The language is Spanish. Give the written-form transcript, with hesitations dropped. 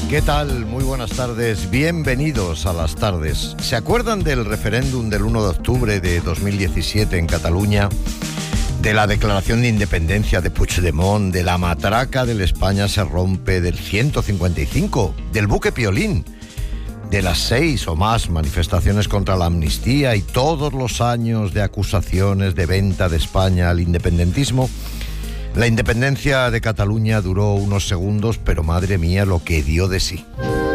¿Qué tal? Muy buenas tardes. Bienvenidos a las tardes. ¿Se acuerdan del referéndum del 1 de octubre de 2017 en Cataluña? De la declaración de independencia de Puigdemont, de la matraca del España se rompe del 155, del buque Piolín, de las 6 o más manifestaciones contra la amnistía y todos los años de acusaciones de venta de España al independentismo? La independencia de Cataluña duró unos segundos, pero madre mía lo que dio de sí.